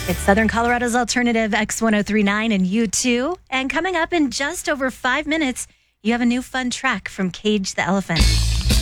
It's Southern Colorado's Alternative X1039 and U2. And coming up in just over 5 minutes, you have a new fun track from Cage the Elephant.